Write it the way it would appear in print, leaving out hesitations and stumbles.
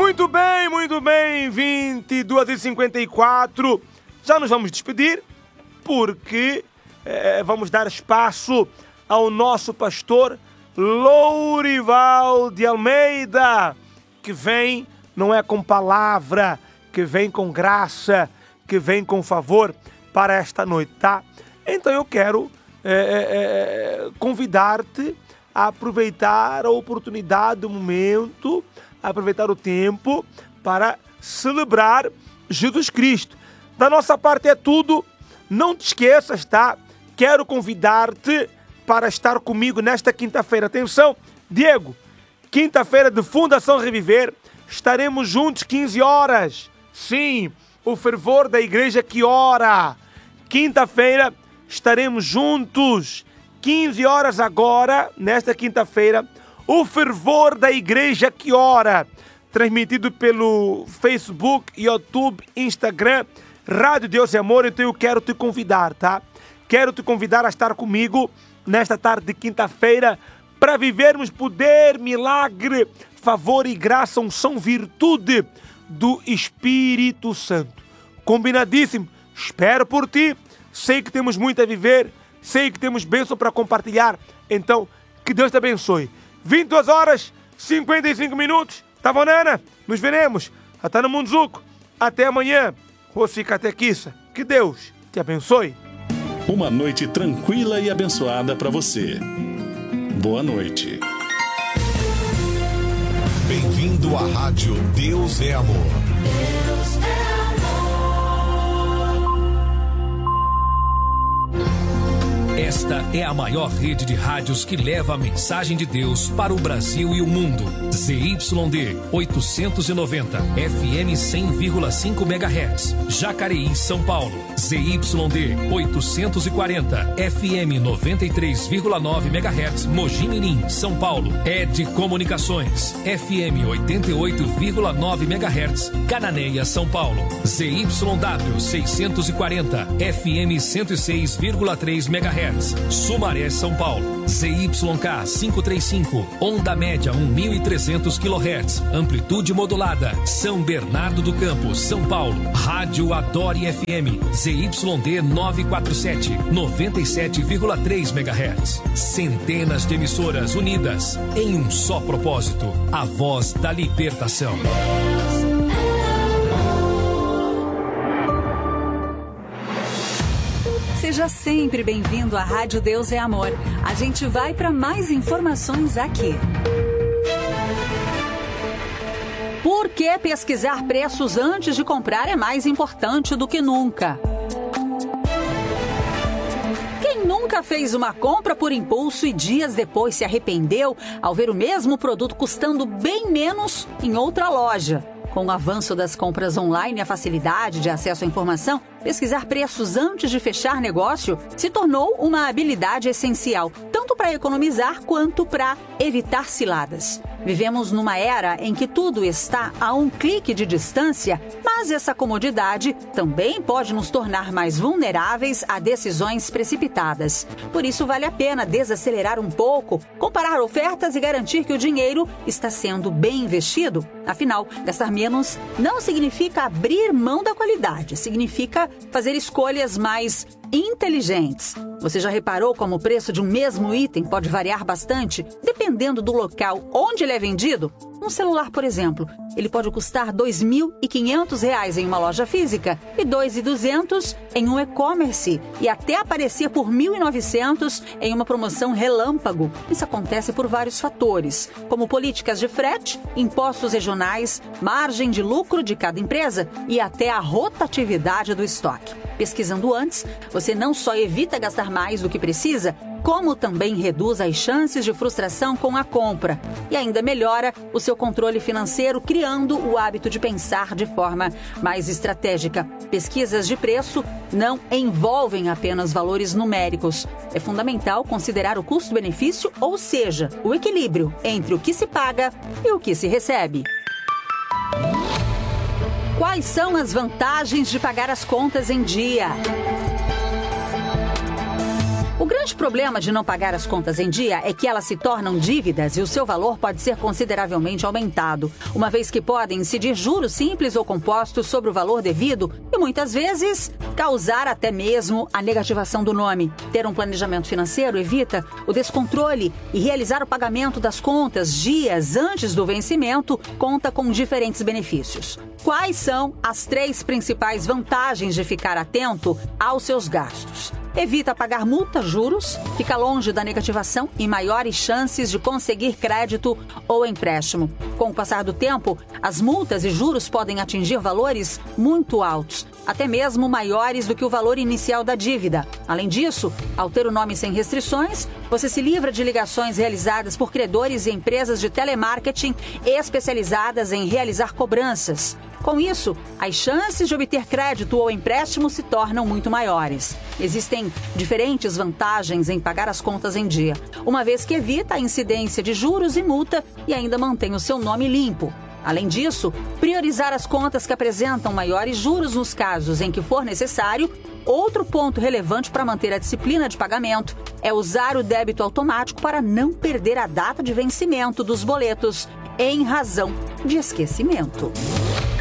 Muito bem, 22h54. Já nos vamos despedir, porque vamos dar espaço ao nosso pastor Lourival de Almeida, que vem, não é com palavra, que vem com graça, que vem com favor para esta noite, tá? Então eu quero convidar-te a aproveitar a oportunidade, o momento, aproveitar o tempo para celebrar Jesus Cristo. Da nossa parte é tudo. Não te esqueças, tá? Quero convidar-te para estar comigo nesta quinta-feira. Atenção, Diego, quinta-feira de Fundação Reviver, estaremos juntos 15 horas. Sim, o fervor da igreja que ora. Quinta-feira estaremos juntos, 15 horas agora, nesta quinta-feira, o fervor da igreja que ora, transmitido pelo Facebook, YouTube, Instagram, Rádio Deus e Amor. Então eu quero te convidar, tá? Quero te convidar a estar comigo nesta tarde de quinta-feira para vivermos poder, milagre, favor e graça, unção, virtude do Espírito Santo. Combinadíssimo. Espero por ti. Sei que temos muito a viver. Sei que temos bênção para compartilhar. Então, que Deus te abençoe. 22h55. Tá bom, Nana? Nos veremos. Até no Munzuco. Até amanhã. Rossi Catequissa. Que Deus te abençoe. Uma noite tranquila e abençoada para você. Boa noite. Bem-vindo à Rádio Deus é Amor. Deus é Esta é a maior rede de rádios que leva a mensagem de Deus para o Brasil e o mundo. ZYD 890, FM 100,5 MHz, Jacareí, São Paulo. ZYD 840, FM 93,9 MHz, Mogi Mirim, São Paulo. ED Comunicações, FM 88,9 MHz, Cananéia, São Paulo. ZYW 640, FM 106,3 MHz, Sumaré, São Paulo. ZYK 535, onda média 1.300 kHz, amplitude modulada, São Bernardo do Campo, São Paulo. Rádio Adore FM, ZYD 947, 97,3 MHz. Centenas de emissoras unidas em um só propósito, a voz da libertação. Seja sempre bem-vindo à Rádio Deus é Amor. A gente vai para mais informações aqui. Por que pesquisar preços antes de comprar é mais importante do que nunca? Quem nunca fez uma compra por impulso e dias depois se arrependeu ao ver o mesmo produto custando bem menos em outra loja? Com o avanço das compras online e a facilidade de acesso à informação, pesquisar preços antes de fechar negócio se tornou uma habilidade essencial, tanto para economizar quanto para evitar ciladas. Vivemos numa era em que tudo está a um clique de distância, mas essa comodidade também pode nos tornar mais vulneráveis a decisões precipitadas. Por isso, vale a pena desacelerar um pouco, comparar ofertas e garantir que o dinheiro está sendo bem investido. Afinal, gastar menos não significa abrir mão da qualidade, significa fazer escolhas mais inteligentes. Você já reparou como o preço de um mesmo item pode variar bastante, dependendo do local onde ele é vendido? Um celular, por exemplo, ele pode custar R$ 2.500 em uma loja física e R$ 2.200 em um e-commerce e até aparecer por R$ 1.900 em uma promoção relâmpago. Isso acontece por vários fatores, como políticas de frete, impostos regionais, margem de lucro de cada empresa e até a rotatividade do estoque. Pesquisando antes, você não só evita gastar mais do que precisa, como também reduz as chances de frustração com a compra e ainda melhora o seu controle financeiro, criando o hábito de pensar de forma mais estratégica. Pesquisas de preço não envolvem apenas valores numéricos. É fundamental considerar o custo-benefício, ou seja, o equilíbrio entre o que se paga e o que se recebe. Quais são as vantagens de pagar as contas em dia? O grande grande problema de não pagar as contas em dia é que elas se tornam dívidas e o seu valor pode ser consideravelmente aumentado, uma vez que podem incidir juros simples ou compostos sobre o valor devido e, muitas vezes, causar até mesmo a negativação do nome. Ter um planejamento financeiro evita o descontrole e realizar o pagamento das contas dias antes do vencimento conta com diferentes benefícios. Quais são as 3 principais vantagens de ficar atento aos seus gastos? Evita pagar multa, juros, fica longe da negativação e maiores chances de conseguir crédito ou empréstimo. Com o passar do tempo, as multas e juros podem atingir valores muito altos, até mesmo maiores do que o valor inicial da dívida. Além disso, ao ter o nome sem restrições, você se livra de ligações realizadas por credores e empresas de telemarketing especializadas em realizar cobranças. Com isso, as chances de obter crédito ou empréstimo se tornam muito maiores. Existem diferentes vantagens em pagar as contas em dia, uma vez que evita a incidência de juros e multa e ainda mantém o seu nome limpo. Além disso, priorizar as contas que apresentam maiores juros nos casos em que for necessário. Outro ponto relevante para manter a disciplina de pagamento é usar o débito automático para não perder a data de vencimento dos boletos em razão de esquecimento.